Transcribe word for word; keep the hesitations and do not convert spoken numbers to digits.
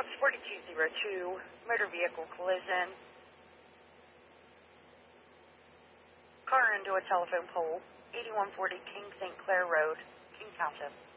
Mailbox forty-two oh two, motor vehicle collision. Car into a telephone pole, eighty-one forty King Saint Clair Road, King Township.